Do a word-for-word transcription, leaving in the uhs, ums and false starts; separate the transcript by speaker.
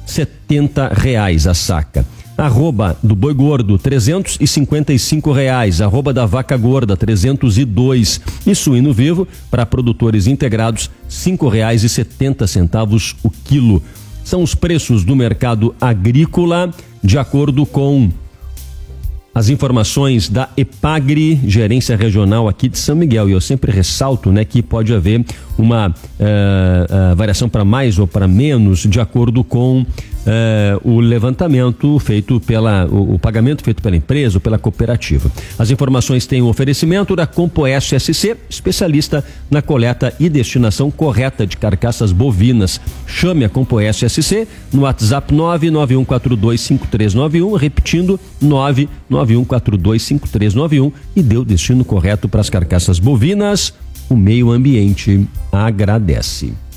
Speaker 1: setenta reais a saca. Arroba do boi gordo, trezentos e cinquenta e cinco reais. Arroba da vaca gorda, trezentos e dois. E suíno vivo, para produtores integrados, cinco reais e setenta centavos o quilo. São os preços do mercado agrícola, de acordo com as informações da Epagri, gerência regional aqui de São Miguel. E eu sempre ressalto, né, que pode haver uma uh, uh, variação para mais ou para menos, de acordo com Uh, o levantamento feito pela, o, o pagamento feito pela empresa ou pela cooperativa. As informações têm um oferecimento da Compoeste S C, especialista na coleta e destinação correta de carcaças bovinas. Chame a Compoeste S C no WhatsApp nove nove um quatro dois cinco três nove um, repetindo nove nove um quatro dois cinco três nove um, e dê o destino correto para as carcaças bovinas. O meio ambiente agradece.